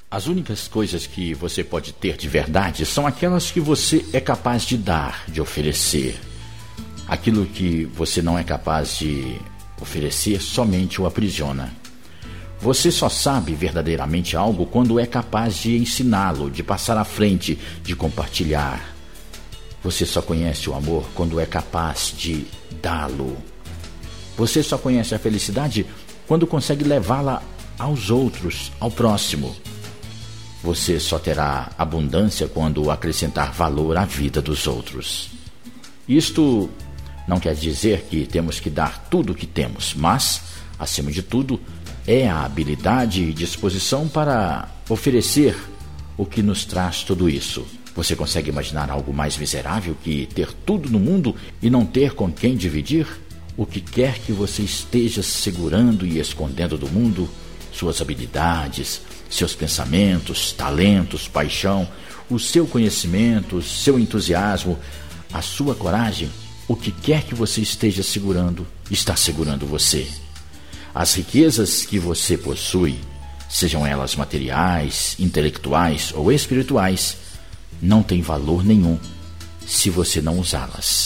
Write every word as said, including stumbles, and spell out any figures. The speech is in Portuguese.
As únicas coisas que você pode ter de verdade são aquelas que você é capaz de dar, de oferecer. Aquilo que você não é capaz de oferecer somente o aprisiona. Você só sabe verdadeiramente algo quando é capaz de ensiná-lo, de passar à frente, de compartilhar. Você só conhece o amor quando é capaz de dá-lo. Você só conhece a felicidade quando consegue levá-la aos outros, ao próximo. Você só terá abundância quando acrescentar valor à vida dos outros. Isto não quer dizer que temos que dar tudo o que temos, mas, acima de tudo, é a habilidade e disposição para oferecer o que nos traz tudo isso. Você consegue imaginar algo mais miserável que ter tudo no mundo e não ter com quem dividir? O que quer que você esteja segurando e escondendo do mundo, suas habilidades, seus pensamentos, talentos, paixão, o seu conhecimento, seu entusiasmo, a sua coragem, o que quer que você esteja segurando, está segurando você. As riquezas que você possui, sejam elas materiais, intelectuais ou espirituais, não têm valor nenhum se você não usá-las.